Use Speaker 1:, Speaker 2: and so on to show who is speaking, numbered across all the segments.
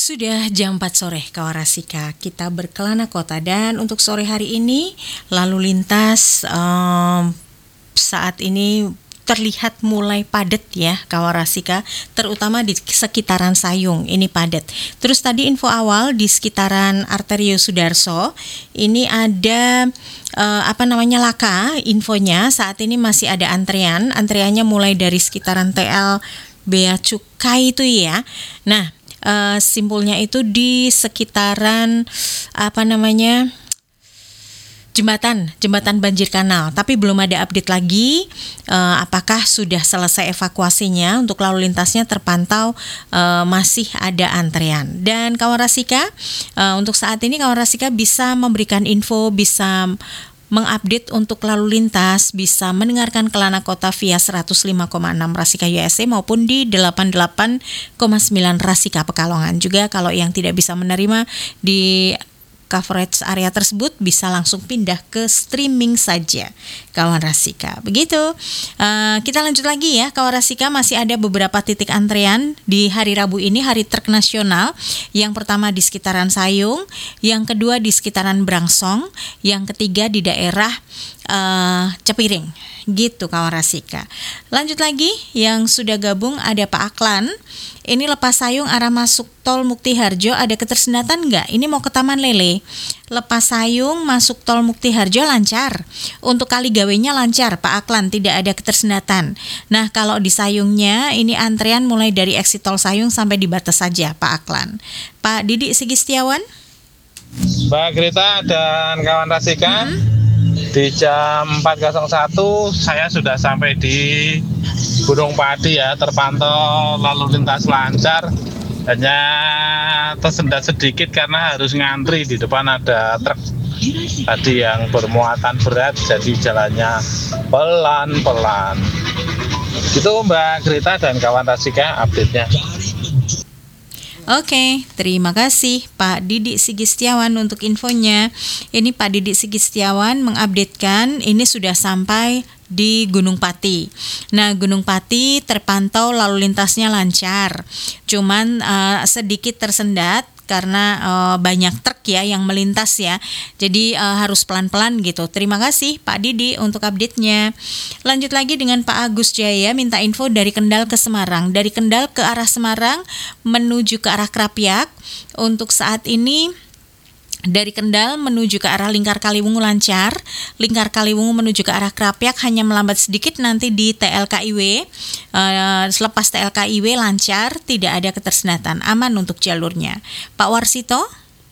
Speaker 1: Sudah jam 4 sore, Kawarasika. Kita berkelana kota dan untuk sore hari ini lalu lintas saat ini terlihat mulai padat ya, Kawarasika, terutama di sekitaran Sayung ini padat. Terus tadi info awal di sekitaran Arterio Sudarso ini ada laka infonya saat ini masih ada antriannya mulai dari sekitaran TL Bea Cukai itu ya. Nah, simpulnya itu di sekitaran jembatan banjir kanal, tapi belum ada update lagi apakah sudah selesai evakuasinya. Untuk lalu lintasnya terpantau masih ada antrean. Dan Kawarasika, untuk saat ini Kawarasika bisa memberikan info, bisa mengupdate untuk lalu lintas, bisa mendengarkan Kelana Kota via 105,6 Rasika USA maupun di 88,9 Rasika Pekalongan. Juga kalau yang tidak bisa menerima di coverage area tersebut bisa langsung pindah ke streaming saja, kawan Rasika. Begitu. Kita lanjut lagi ya, kawan Rasika, masih ada beberapa titik antrean di hari Rabu ini, hari truk nasional. Yang pertama di sekitaran Sayung, yang kedua di sekitaran Brangsong, yang ketiga di daerah Cepiring. Gitu kawan Rasika. Lanjut lagi, yang sudah gabung ada Pak Aklan. Ini lepas Sayung arah masuk tol Mukti Harjo, ada ketersendatan nggak? Ini mau ke Taman Lele. Lepas Sayung masuk tol Mukti Harjo lancar. Untuk Kaligawenya lancar, Pak Aklan, tidak ada ketersendatan. Nah, kalau di Sayungnya ini antrean mulai dari exit tol Sayung sampai di batas saja, Pak Aklan. Pak Didi Sigi Setiawan.
Speaker 2: Mbak Grita dan kawan Rasika, di jam 4.01 saya sudah sampai di Gunung Pati ya, terpantau lalu lintas lancar, hanya tersendat sedikit karena harus ngantri. Di depan ada truk tadi yang bermuatan berat, jadi jalannya pelan-pelan. Gitu Mbak Grita dan kawan Rasika update-nya.
Speaker 1: Oke, terima kasih Pak Didi Sigi Setiawan untuk infonya. Ini Pak Didi Sigi Setiawan mengupdatekan ini sudah sampai di Gunung Pati. Nah, Gunung Pati terpantau lalu lintasnya lancar. Cuman sedikit tersendat karena banyak truk ya yang melintas ya. Jadi harus pelan-pelan gitu. Terima kasih Pak Didi untuk update-nya. Lanjut lagi dengan Pak Agus Jaya, minta info dari Kendal ke Semarang. Dari Kendal ke arah Semarang menuju ke arah Krapyak. Untuk saat ini dari Kendal menuju ke arah Lingkar Kaliwungu lancar. Lingkar Kaliwungu menuju ke arah Krapyak hanya melambat sedikit nanti di TLKIW. Selepas TLKIW lancar, tidak ada ketersendatan, aman untuk jalurnya. Pak Warsito.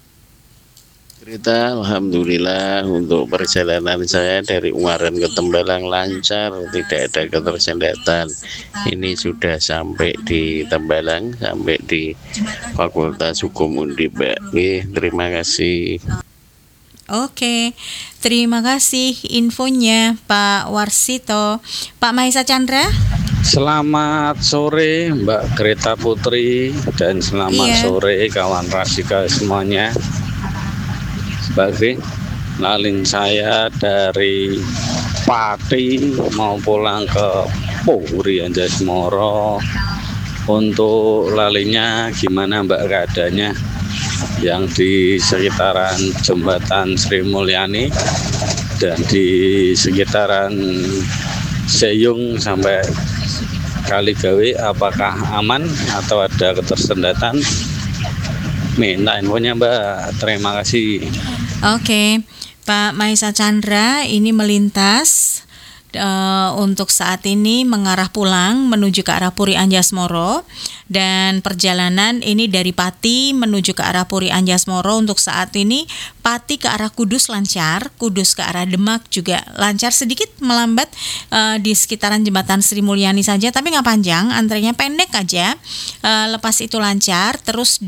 Speaker 3: Cerita, alhamdulillah untuk perjalanan saya dari Ungaran ke Tembalang lancar, tidak ada ketersendatan. Ini sudah sampai di Tembalang, sampai di Fakultas Hukum Undip. Terima kasih.
Speaker 1: Oke, terima kasih infonya Pak Warsito. Pak Mahesa Chandra.
Speaker 4: Selamat sore Mbak Greta Putri dan selamat sore kawan Rasika semuanya. Mbak, lalin saya dari Pati mau pulang ke Puri Anjasmoro. Untuk lalinya gimana Mbak keadaannya? Yang di sekitaran jembatan Sri Mulyani dan di sekitaran Sayung sampai Kaligawe, apakah aman atau ada ketersendatan? Minta infonya Mbak, terima kasih.
Speaker 1: Oke, Pak Mahesa Chandra, ini melintas untuk saat ini mengarah pulang menuju ke arah Puri Anjasmoro, dan perjalanan ini dari Pati menuju ke arah Puri Anjasmoro. Untuk saat ini Pati ke arah Kudus lancar, Kudus ke arah Demak juga lancar, sedikit melambat di sekitaran jembatan Sri Mulyani saja, tapi nggak panjang, antrenya pendek aja. Lepas itu lancar, terus